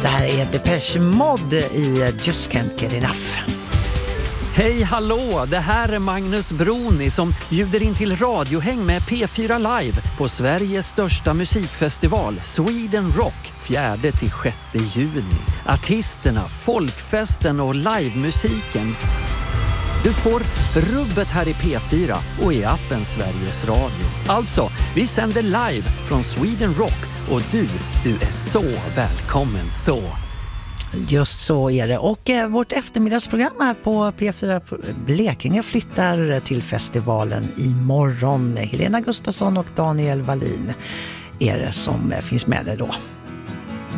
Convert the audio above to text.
Det här är Depeche Mode i Just Can't Get Enough. Hej, hallå! Det här är Magnus Broni som bjuder in till radiohäng med P4 Live på Sveriges största musikfestival Sweden Rock 4-6 juni. Artisterna, folkfesten och livemusiken. Du får rubbet här i P4 och i appen Sveriges Radio. Alltså, vi sänder live från Sweden Rock och du är så välkommen så. Just så är det. Och vårt eftermiddagsprogram här på P4 Blekinge flyttar till festivalen imorgon. Helena Gustafsson och Daniel Wallin är det som finns med dig då.